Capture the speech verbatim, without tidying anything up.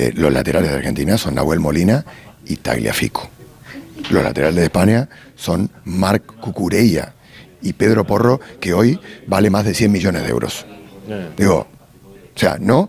eh, los laterales de Argentina son Nahuel Molina y Tagliafico. Los laterales de España son Marc Cucurella y Pedro Porro, que hoy vale más de cien millones de euros. Digo, o sea, no